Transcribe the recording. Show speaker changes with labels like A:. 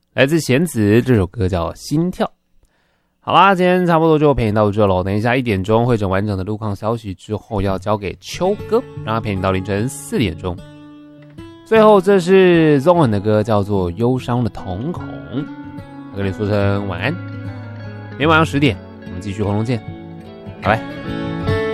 A: 来自弦子，这首歌叫《心跳》。好啦，今天差不多就陪你到这咯。等一下1点钟会整完整的路况消息之后，要交给秋哥，让他陪你到凌晨4点钟。最后，这是 Zone 的歌，叫做《忧伤的瞳孔》。我跟你说声晚安，明天晚上10点，我们继续红龙见，拜拜。